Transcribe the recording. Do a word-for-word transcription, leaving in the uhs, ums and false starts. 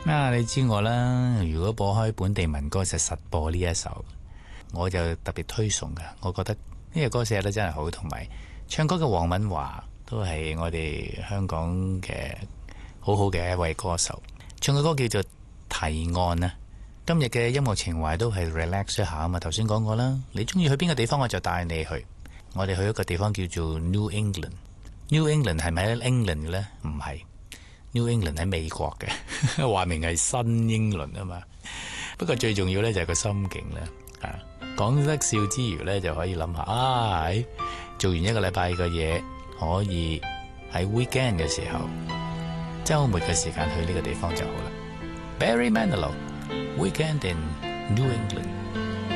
啊，你知我啦，如果播開本地民歌就實播呢一首，我就特別推崇嘅。我覺得呢個歌寫得真係好，同埋唱歌嘅黃敏華都係我哋香港嘅好好嘅一位歌手。唱嘅歌叫做提案啊。今日嘅音樂情懷都係 relax 一下啊嘛。頭先講過啦，你中意去邊個地方我就帶你去。我哋去一個地方叫做 New England。New England 係咪喺 England 嘅呢？唔係。New England 喺美國嘅，話明係新英倫啊嘛。不過最重要呢就係個心境啦。啊，講得笑之餘呢，就可以諗下啊，做完一個禮拜嘅嘢，可以喺 weekend 嘅時候，週末嘅時間去呢個地方就好啦。Barry Manilow，Weekend in New England。